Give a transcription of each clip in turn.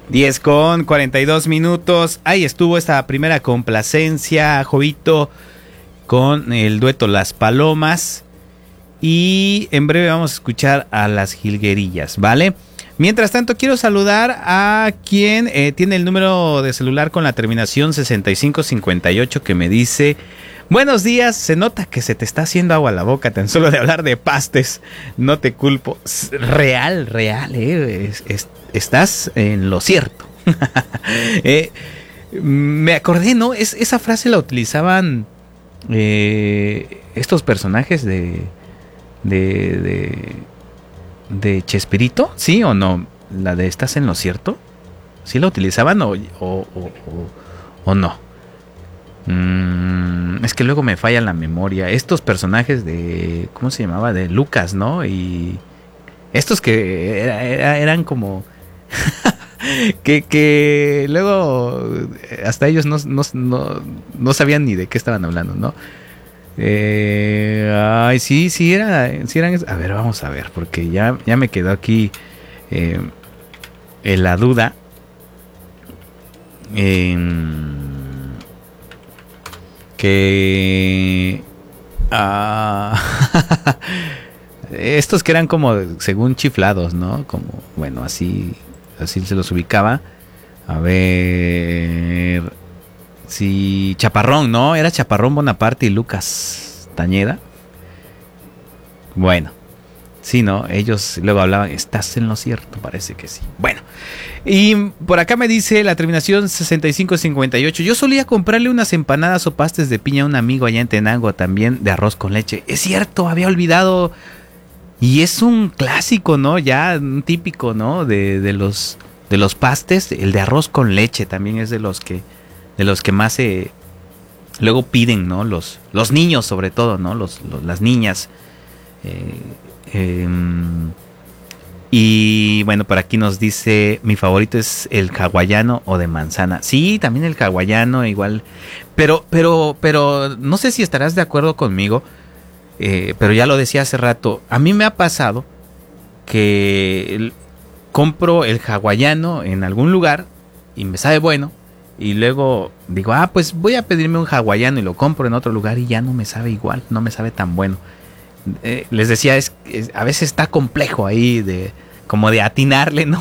10:42. Ahí estuvo esta primera complacencia, Jovito, con el dueto Las Palomas. Y en breve vamos a escuchar a Las Jilguerillas, ¿vale? Mientras tanto, quiero saludar a quien tiene el número de celular con la terminación 6558 que me dice: buenos días, se nota que se te está haciendo agua la boca tan solo de hablar de pastes. No te culpo. Real, estás en lo cierto. Me acordé, ¿no? Esa frase la utilizaban estos personajes de Chespirito, ¿sí o no? La de ¿estás en lo cierto? ¿Sí la utilizaban o no? Es que luego me falla la memoria. Estos personajes de... ¿cómo se llamaba? De Lucas, ¿no? Y estos que eran como... que luego hasta ellos no sabían ni de qué estaban hablando, ¿no? Ay, sí eran... A ver, vamos a ver, porque ya me quedó aquí en la duda. Que estos que eran como según chiflados, ¿no? Como, bueno, así se los ubicaba. A ver, sí, Chaparrón, ¿no? Era Chaparrón Bonaparte y Lucas Tañeda. Bueno, sí, ¿no? Ellos luego hablaban, estás en lo cierto, parece que sí. Bueno, y por acá me dice la terminación 6558. Yo solía comprarle unas empanadas o pastes de piña a un amigo allá en Tenango también de arroz con leche. Es cierto, había olvidado. Y es un clásico, ¿no? Ya un típico, ¿no? De los pastes. El de arroz con leche también es de los que más luego piden, ¿no? Los niños sobre todo, ¿no? Las niñas. Y bueno, por aquí nos dice: mi favorito es el hawaiano o de manzana. Sí, también el hawaiano igual. Pero no sé si estarás de acuerdo conmigo. Pero ya lo decía hace rato. A mí me ha pasado que compro el hawaiano en algún lugar y me sabe bueno. Y luego digo, pues voy a pedirme un hawaiano y lo compro en otro lugar y ya no me sabe igual, no me sabe tan bueno. Les decía, a veces está complejo ahí como de atinarle, ¿no?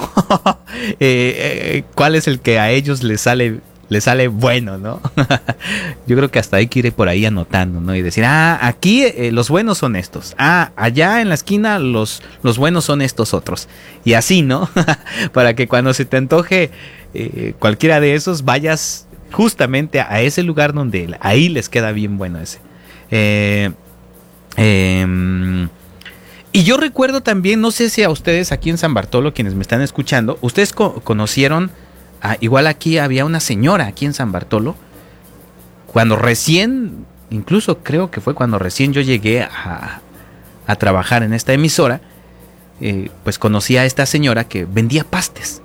¿Cuál es el que a ellos les sale bueno, ¿no? Yo creo que hasta hay que ir por ahí anotando, ¿no? Y decir, aquí los buenos son estos. Allá en la esquina los buenos son estos otros. Y así, ¿no? Para que cuando se te antoje cualquiera de esos, vayas justamente a ese lugar donde ahí les queda bien bueno ese. Y yo recuerdo también, no sé si a ustedes aquí en San Bartolo, quienes me están escuchando, ustedes conocieron, igual aquí había una señora aquí en San Bartolo, cuando recién, incluso creo que fue cuando recién yo llegué a trabajar en esta emisora, pues conocí a esta señora que vendía pastes.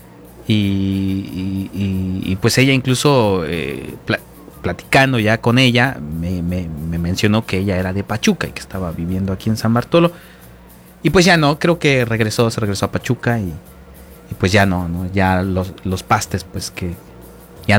Y pues ella incluso platicando ya con ella, me mencionó que ella era de Pachuca y que estaba viviendo aquí en San Bartolo. Y pues ya no, creo que se regresó a Pachuca y pues ya no, ya los pastes pues